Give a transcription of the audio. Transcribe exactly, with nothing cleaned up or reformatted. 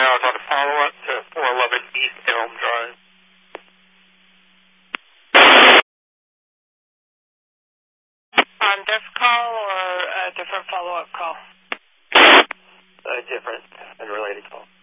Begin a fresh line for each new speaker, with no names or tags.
now is on a follow-up to four eleven East Elm Drive.
On this call or a different follow-up call?
A different, unrelated call.